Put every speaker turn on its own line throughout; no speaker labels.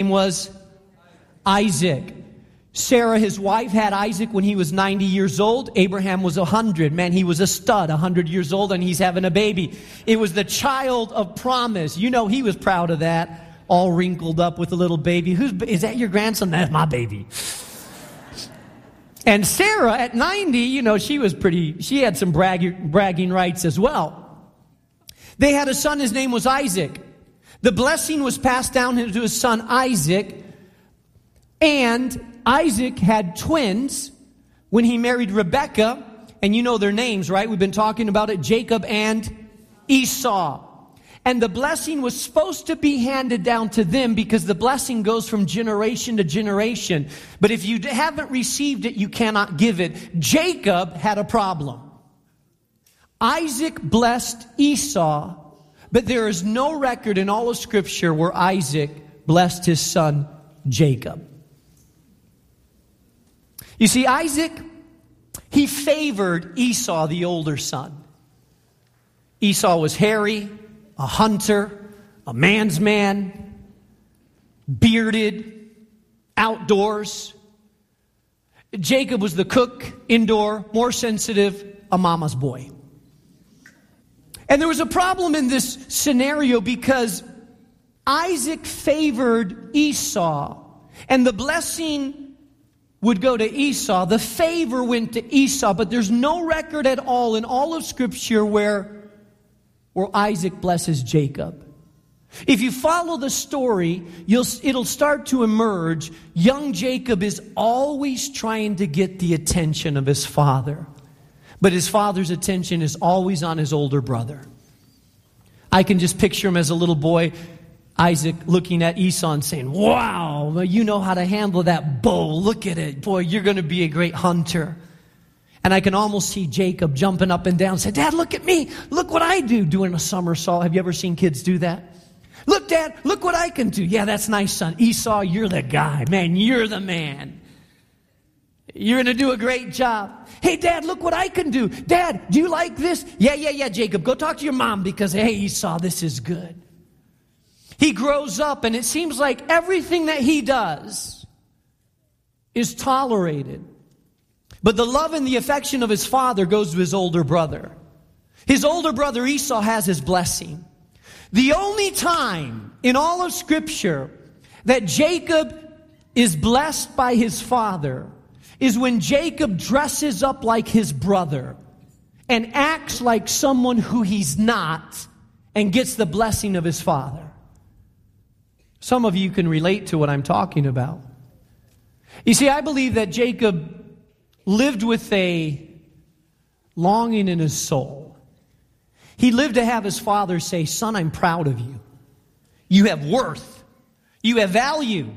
was Isaac. Sarah, his wife, had Isaac when he was 90 years old. Abraham was 100. Man, he was a stud, 100 years old, and he's having a baby. It was the child of promise. You know he was proud of that. All wrinkled up with a little baby. Is that your grandson? That's my baby. And Sarah, at 90, she had some bragging rights as well. They had a son, his name was Isaac. The blessing was passed down to his son Isaac. And Isaac had twins when he married Rebekah. And you know their names, right? We've been talking about it, Jacob and Esau. And the blessing was supposed to be handed down to them because the blessing goes from generation to generation. But if you haven't received it, you cannot give it. Jacob had a problem. Isaac blessed Esau, but there is no record in all of Scripture where Isaac blessed his son Jacob. You see, Isaac, he favored Esau, the older son. Esau was hairy, a hunter, a man's man, bearded, outdoors. Jacob was the cook, indoor, more sensitive, a mama's boy. And there was a problem in this scenario because Isaac favored Esau, and the blessing would go to Esau. The favor went to Esau, but there's no record at all in all of Scripture where Isaac blesses Jacob. If you follow the story, it'll start to emerge. Young Jacob is always trying to get the attention of his father, but his father's attention is always on his older brother. I can just picture him as a little boy, Isaac looking at Esau and saying, "Wow, you know how to handle that bow. Look at it. Boy, you're going to be a great hunter." And I can almost see Jacob jumping up and down and say, "Dad, look at me. Look what I do," doing a somersault. Have you ever seen kids do that? "Look, Dad, look what I can do." "Yeah, that's nice, son." "Esau, you're the guy. Man, you're the man. You're going to do a great job." "Hey, Dad, look what I can do." "Dad, do you like this?" Yeah, Jacob, go talk to your mom because, hey, Esau, this is good." He grows up, and it seems like everything that he does is tolerated. But the love and the affection of his father goes to his older brother. His older brother Esau has his blessing. The only time in all of Scripture that Jacob is blessed by his father is when Jacob dresses up like his brother and acts like someone who he's not and gets the blessing of his father. Some of you can relate to what I'm talking about. You see, I believe that Jacob lived with a longing in his soul. He lived to have his father say, "Son, I'm proud of you. You have worth. You have value.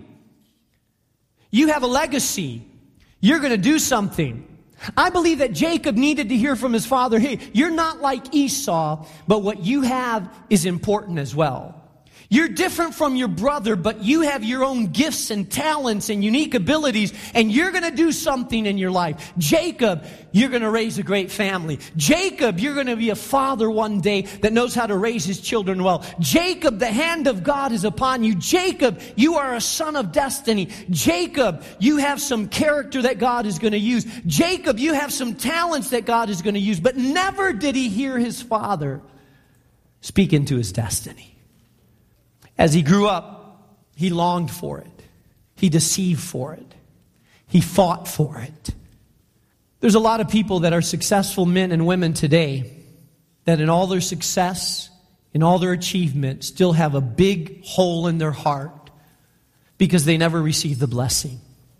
You have a legacy. You're going to do something." I believe that Jacob needed to hear from his father, "Hey, you're not like Esau, but what you have is important as well. You're different from your brother, but you have your own gifts and talents and unique abilities, and you're going to do something in your life. Jacob, you're going to raise a great family. Jacob, you're going to be a father one day that knows how to raise his children well. Jacob, the hand of God is upon you. Jacob, you are a son of destiny. Jacob, you have some character that God is going to use. Jacob, you have some talents that God is going to use." But never did he hear his father speak into his destiny. As he grew up, he longed for it. He deceived for it. He fought for it. There's a lot of people that are successful men and women today that in all their success, in all their achievement, still have a big hole in their heart because they never received the blessing.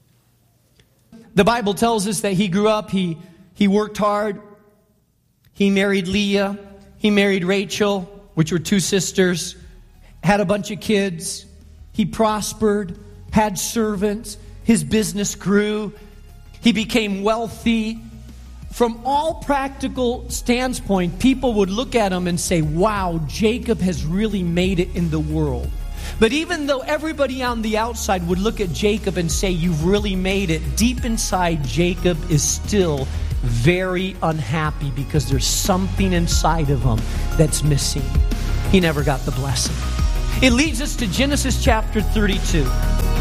The Bible tells us that he grew up, he worked hard, he married Leah, he married Rachel, which were two sisters, had a bunch of kids. He prospered, had servants. His business grew. He became wealthy. From all practical standpoint, people would look at him and say, "Wow, Jacob has really made it in the world." But even though everybody on the outside would look at Jacob and say, "You've really made it," deep inside, Jacob is still very unhappy because there's something inside of him that's missing. He never got the blessing. It leads us to Genesis chapter 32.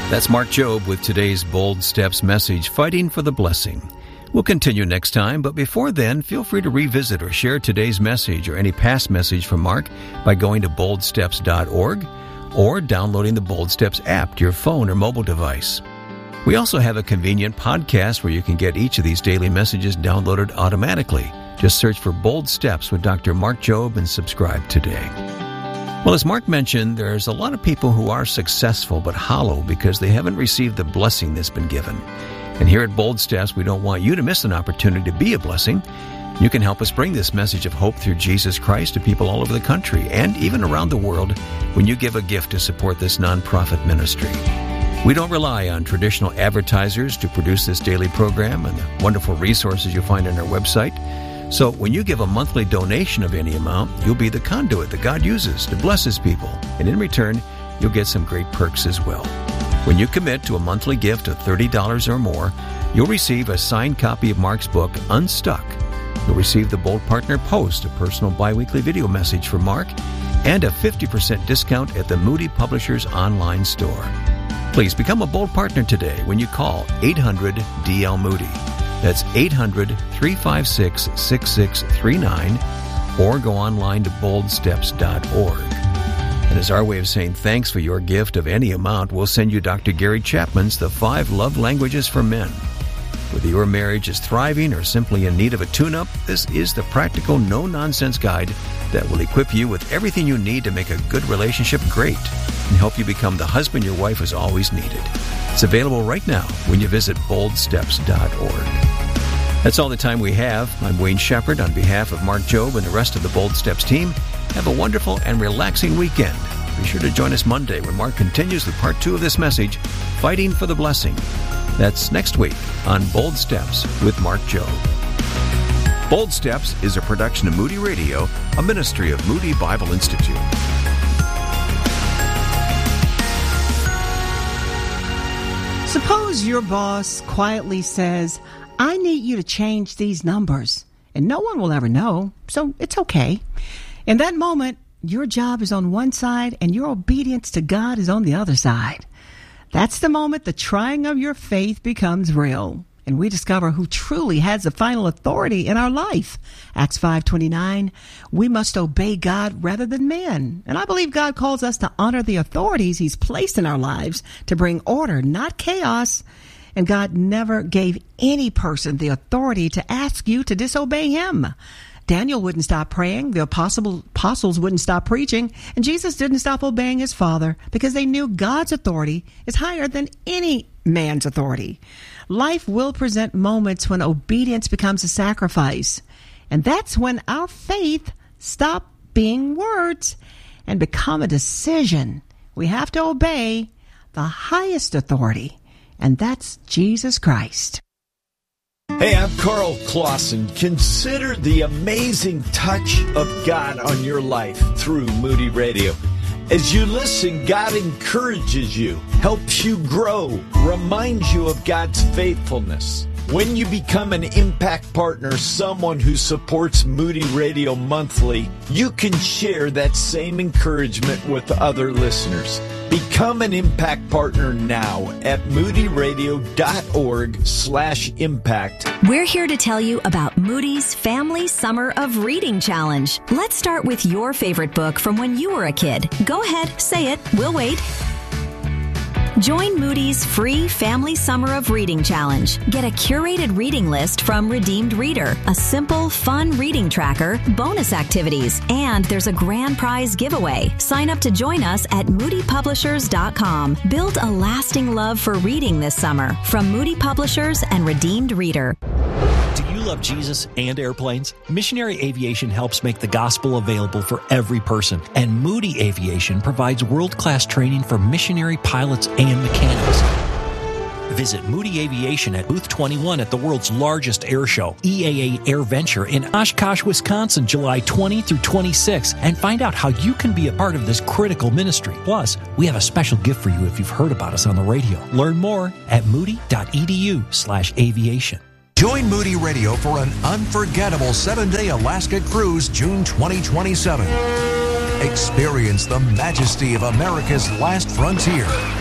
That's Mark Jobe with today's Bold Steps message, Fighting for the Blessing. We'll continue next time, but before then, feel free to revisit or share today's message or any past message from Mark by going to boldsteps.org or downloading the Bold Steps app to your phone or mobile device. We also have a convenient podcast where you can get each of these daily messages downloaded automatically. Just search for Bold Steps with Dr. Mark Jobe and subscribe today. Well, as Mark mentioned, there's a lot of people who are successful but hollow because they haven't received the blessing that's been given. And here at Bold Steps, we don't want you to miss an opportunity to be a blessing. You can help us bring this message of hope through Jesus Christ to people all over the country and even around the world when you give a gift to support this nonprofit ministry. We don't rely on traditional advertisers to produce this daily program and the wonderful resources you'll find on our website. So when you give a monthly donation of any amount, you'll be the conduit that God uses to bless His people. And in return, you'll get some great perks as well. When you commit to a monthly gift of $30 or more, you'll receive a signed copy of Mark's book, Unstuck. You'll receive the Bold Partner Post, a personal biweekly video message from Mark, and a 50% discount at the Moody Publishers online store. Please become a Bold Partner today when you call 800-DL-MOODY. That's 800-356-6639, or go online to boldsteps.org. And as our way of saying thanks for your gift of any amount, we'll send you Dr. Gary Chapman's The 5 Love Languages for Men. Whether your marriage is thriving or simply in need of a tune-up, this is the practical, no-nonsense guide that will equip you with everything you need to make a good relationship great and help you become the husband your wife has always needed. It's available right now when you visit boldsteps.org. That's all the time we have. I'm Wayne Shepherd on behalf of Mark Jobe and the rest of the Bold Steps team. Have a wonderful and relaxing weekend. Be sure to join us Monday when Mark continues with part 2 of this message, Fighting for the Blessing. That's next week on Bold Steps with Mark Jobe.
Bold Steps is a production of Moody Radio, a ministry of Moody Bible Institute.
Suppose your boss quietly says, I need you to change these numbers, and no one will ever know, so it's okay. In that moment, your job is on one side and your obedience to God is on the other side. That's the moment the trying of your faith becomes real, and we discover who truly has the final authority in our life. Acts 5:29, we must obey God rather than men. And I believe God calls us to honor the authorities He's placed in our lives to bring order, not chaos. And God never gave any person the authority to ask you to disobey Him. Daniel wouldn't stop praying, the apostles wouldn't stop preaching, and Jesus didn't stop obeying His Father because they knew God's authority is higher than any man's authority. Life will present moments when obedience becomes a sacrifice, and that's when our faith stops being words and become a decision. We have to obey the highest authority, and that's Jesus Christ.
Hey, I'm Carl Clausen. Consider the amazing touch of God on your life through Moody Radio. As you listen, God encourages you, helps you grow, reminds you of God's faithfulness. When you become an impact partner, someone who supports Moody Radio monthly, you can share that same encouragement with other listeners. Become an impact partner now at moodyradio.org/impact.
We're here to tell you about Moody's Family Summer of Reading Challenge. Let's start with your favorite book from when you were a kid. Go ahead, say it. We'll wait. Join Moody's free Family Summer of Reading Challenge. Get a curated reading list from Redeemed Reader, a simple, fun reading tracker, bonus activities, and there's a grand prize giveaway. Sign up to join us at moodypublishers.com. Build a lasting love for reading this summer from Moody Publishers and Redeemed Reader.
Do you love Jesus and airplanes? Missionary Aviation helps make the gospel available for every person, and Moody Aviation provides world-class training for missionary pilots and mechanics. Visit Moody Aviation at Booth 21 at the world's largest air show, EAA Air Venture in Oshkosh, Wisconsin, July 20 through 26, and find out how you can be a part of this critical ministry. Plus, we have a special gift for you if you've heard about us on the radio. Learn more at moody.edu/aviation.
Join Moody Radio for an unforgettable 7-day Alaska cruise, June 2027. Experience the majesty of America's last frontier.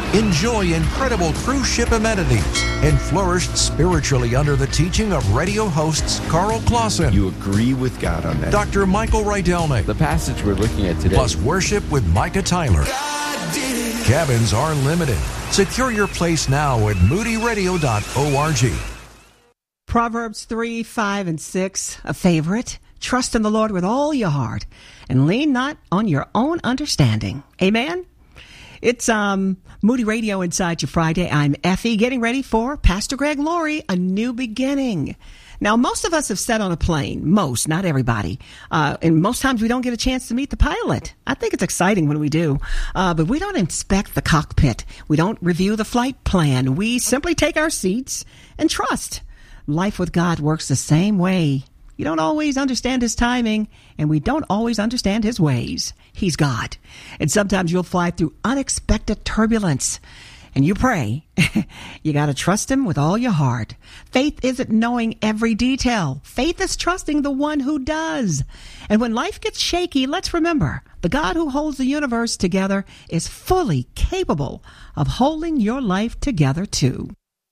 enjoy incredible cruise ship amenities, and flourished spiritually under the teaching of radio hosts Carl Clausen.
You agree with God on that.
Dr. Michael Rydelnik.
The passage we're looking at today.
Plus worship with Micah Tyler. Cabins are limited. Secure your place now at moodyradio.org.
Proverbs 3, 5, and 6, a favorite. Trust in the Lord with all your heart and lean not on your own understanding. Amen? It's Moody Radio Inside Your Friday. I'm Effie, getting ready for Pastor Greg Laurie, A New Beginning. Now, most of us have sat on a plane. Most, not everybody. And most times we don't get a chance to meet the pilot. I think it's exciting when we do. But we don't inspect the cockpit. We don't review the flight plan. We simply take our seats and trust. Life with God works the same way. You don't always understand his timing, and we don't always understand his ways. He's God. And sometimes you'll fly through unexpected turbulence. And you pray. You got to trust him with all your heart. Faith isn't knowing every detail. Faith is trusting the one who does. And when life gets shaky, let's remember, the God who holds the universe together is fully capable of holding your life together too.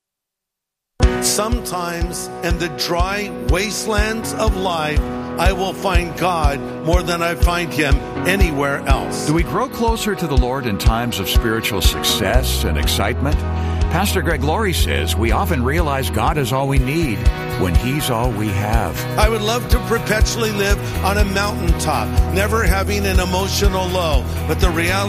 Sometimes in the dry wastelands of life, I will find God more than I find him anywhere else.
Do we grow closer to the Lord in times of spiritual success and excitement? Pastor Greg Laurie says we often realize God is all we need when he's all we have.
I would love to perpetually live on a mountaintop, never having an emotional low, but the reality